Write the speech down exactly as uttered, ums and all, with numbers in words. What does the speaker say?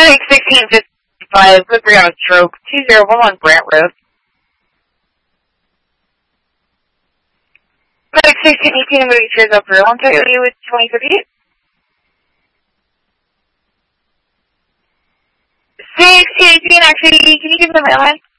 Medic sixteen fifty-five, put three on a stroke, two zero one one Brant Road. Medic sixteen eighteen, I'm going to get you up for one thirty with twenty fifty-eight. sixteen eighteen, actually, can you give them a line?